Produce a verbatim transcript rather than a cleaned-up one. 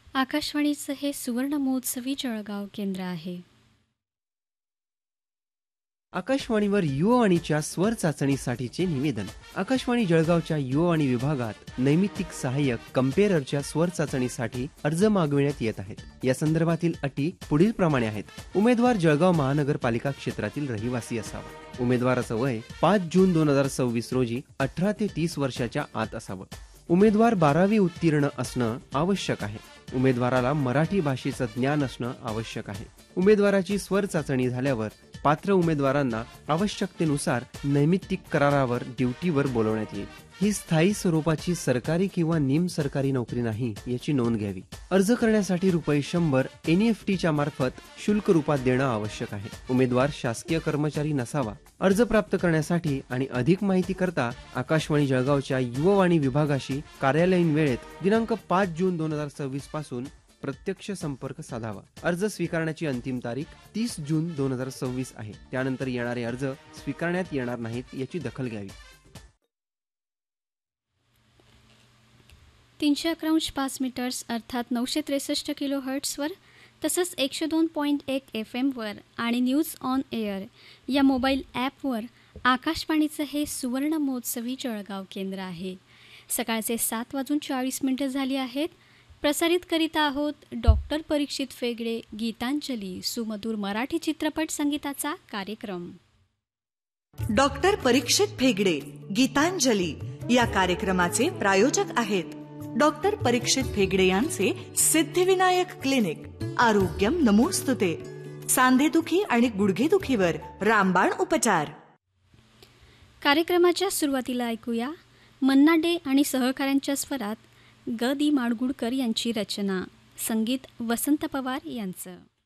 आकाशवाणीचं हे सुवर्ण महोत्सवी जळगाव केंद्र आहे. आकाशवाणीवर युवावाणीच्या स्वर चाचणीसाठीचे निवेदन. आकाशवाणी जळगावच्या युवावाणी विभागात नैमित्तिक सहाय्यक कम्पेअररच्या स्वर चाचणीसाठी अर्ज मागविण्यात येत आहेत. या संदर्भातील अटी पुढील प्रमाणे आहेत. उमेदवार जळगाव महानगरपालिका क्षेत्रातील रहिवासी असावा. उमेदवाराचं वय पाच जून दोन हजार सव्वीस रोजी अठरा ते तीस वर्षाच्या आत असावं. उमेदवार बारावी उत्तीर्ण असणं आवश्यक आहे. उमेदवाराला मराठी भाषेचं ज्ञान असणं आवश्यक आहे. उमेदवाराची स्वर चाचणी झाल्यावर पात्र उमेदवारांना आवश्यकतेनुसार नैमित्तिक करारावर ड्युटीवर बोलवण्यात येईल. ही स्थायी स्वरूपाची सरकारी किंवा निम सरकारी नोकरी नाही याची नोंद घ्यावी. अर्ज करण्यासाठी रुपये शंभर एनईएफटीच्या मार्फत शुल्क रूपात देणं आवश्यक आहे. उमेदवार शासकीय कर्मचारी नसावा. अर्ज प्राप्त करण्यासाठी आणि अधिक माहिती करता आकाशवाणी जळगावच्या युवावाणी विभागाशी कार्यालयीन वेळेत दिनांक पाच जून दोन हजार सव्वीस पासून प्रत्यक्ष संपर्क साधावा. अर्ज स्वीकारण्याची अंतिम तारीख तीस जून दोन हजार सव्वीस आहे. त्यानंतर येणारे अर्ज स्वीकारण्यात येणार नाहीत याची दखल घ्यावी. तीनशे अकरा अंश पाच मीटर्स अर्थात नऊशे त्रेसष्ट किलो हर्ट्सवर तसंच एकशे दोन पॉईंट एक एफ एमवर आणि न्यूज ऑन एअर या मोबाईल ॲपवर आकाशवाणीचं हे सुवर्ण महोत्सवी जळगाव केंद्र आहे. सकाळचे सात वाजून चाळीस मिनिटं झाली आहेत. प्रसारित करीत आहोत डॉक्टर परीक्षित फेगडे गीतांजली सुमधुर मराठी चित्रपट संगीताचा कार्यक्रम. डॉक्टर परीक्षित फेगडे गीतांजली या कार्यक्रमाचे प्रायोजक आहेत डॉक्टर परीक्षित फेगडे यांचे सिद्धिविनायक क्लिनिक. आरोग्यम नमोस्तुते. सांधेदुखी आणि गुडघेदुखीवर रामबाण उपचार. कार्यक्रमाच्या सुरुवातीला ऐकूया मन्ना डे आणि सहकाऱ्यांच्या स्वरात ग दी माडगुळकर यांची रचना. संगीत वसंत पवार यांचं.